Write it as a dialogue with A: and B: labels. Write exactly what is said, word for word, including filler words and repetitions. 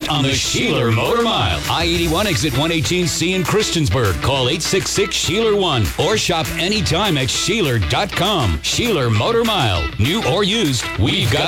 A: on the Sheeler Motor Mile. I eighty-one exit one eighteen C in Christiansburg. Call eight six six, Sheeler one or shop anytime at Sheeler dot com. Sheeler Motor Mile. New or used, we've got